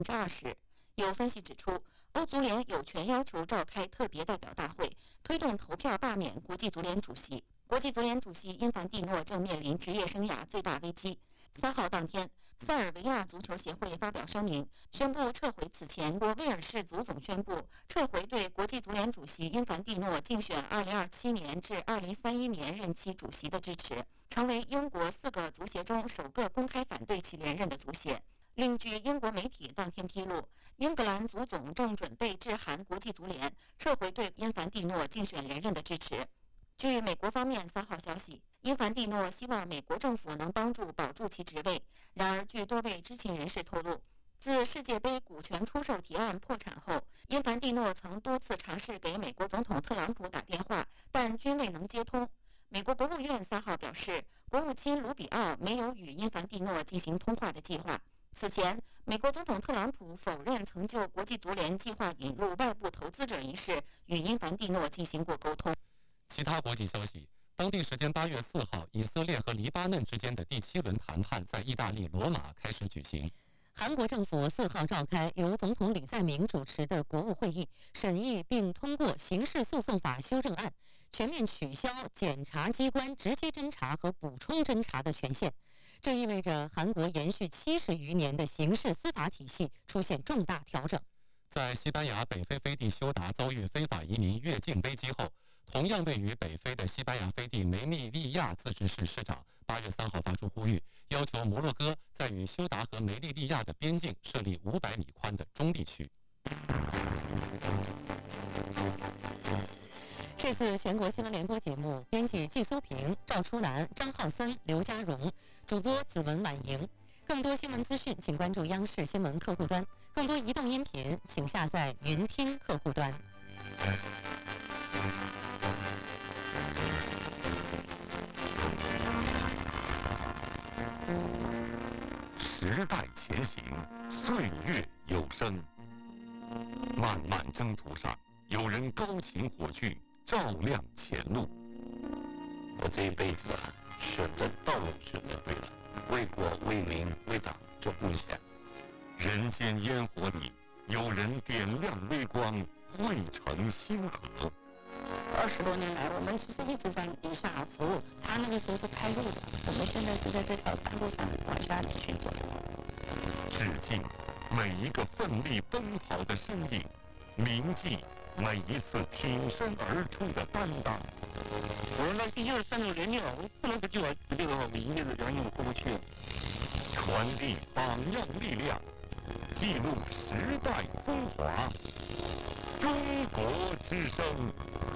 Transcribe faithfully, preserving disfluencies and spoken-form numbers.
之二十。有分析指出，欧足联有权要求召开特别代表大会，推动投票罢免国际足联主席。国际足联主席因凡蒂诺正面临职业生涯最大危机。三号当天，塞尔维亚足球协会发表声明，宣布撤回此前国威尔士足总宣布撤回对国际足联主席因凡蒂诺竞选二零二七年至二零三一年任期主席的支持，成为英国四个足协中首个公开反对其连任的足协。另据英国媒体当天披露，英格兰足总正准备致函国际足联，撤回对因凡蒂诺竞选连任的支持。据美国方面三号消息，因凡蒂诺希望美国政府能帮助保住其职位。然而，据多位知情人士透露，自世界杯股权出售提案破产后，因凡蒂诺曾多次尝试给美国总统特朗普打电话，但均未能接通。美国国务院三号表示，国务卿卢比奥没有与因凡蒂诺进行通话的计划。此前，美国总统特朗普否认曾就国际足联计划引入外部投资者一事与因凡蒂诺进行过沟通。 其他国际消息，当地时间八月四号，以色列和黎巴嫩之间的第七轮谈判在意大利罗马开始举行。 韩国政府四号召开由总统李在明主持的国务会议，审议并通过刑事诉讼法修正案，全面取消检察机关直接侦查和补充侦查的权限。这意味着韩国延续七十余年的刑事司法体系出现重大调整。 在西班牙北非飞地休达遭遇非法移民越境危机后，同样位于北非的西班牙飞地梅利利亚自治市市长八月三号发出呼吁，要求摩洛哥在与休达和梅利利亚的边境设立五百米宽的中立区。 这次全国新闻联播节目，编辑季苏平、赵初南、张浩森、刘家荣，主播子文婉莹。更多新闻资讯，请关注央视新闻客户端；更多移动音频，请下载云听客户端。 时代前行，岁月有声。漫漫征途上，有人高擎火炬，照亮前路。 我这一辈子啊，选择道路选择对了，为国为民为党做贡献。 人间烟火里，有人点亮微光，汇成星河。 二十多年来，我们其实一直在地下服务。他那个时候是开路的，我们现在是在这条大路上往下继续走。 致敬每一个奋力奔跑的身影，铭记每一次挺身而出的担当。 我们的地球上有人了，不能不救啊！这个话我一辈子良心我过不去。 传递榜样力量，记录时代风华。中国之声。